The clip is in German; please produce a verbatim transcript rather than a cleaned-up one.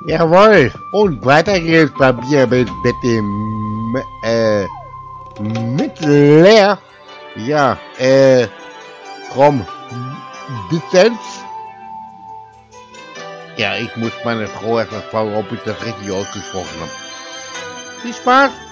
Jawohl. Und weiter geht's bei mir mit, mit dem, äh, Mittler. Ja, äh, from Distance. Ja, ich muss meine Frau erst mal fragen, ob ich das richtig ausgesprochen habe. Viel Spaß!